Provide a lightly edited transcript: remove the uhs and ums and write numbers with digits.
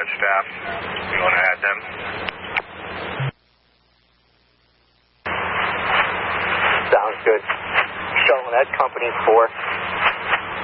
garage staff. You want to add them? Sounds good. Showing that company 4.